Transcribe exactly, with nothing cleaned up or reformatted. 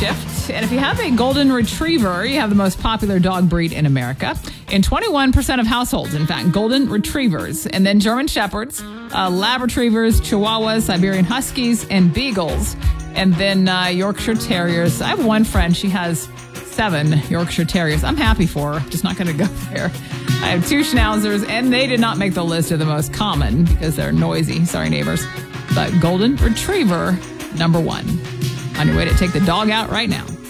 shift. And if you have a golden retriever, you have the most popular dog breed in America. In twenty-one percent of households, in fact, golden retrievers. And then German shepherds, uh, lab retrievers, chihuahuas, Siberian huskies, and beagles. And then uh, Yorkshire terriers. I have one friend, she has seven Yorkshire terriers. I'm happy for her, just not going to go there. I have two schnauzers, and they did not make the list of the most common because they're noisy. Sorry, neighbors. But golden retriever, number one. On your way to take the dog out right now.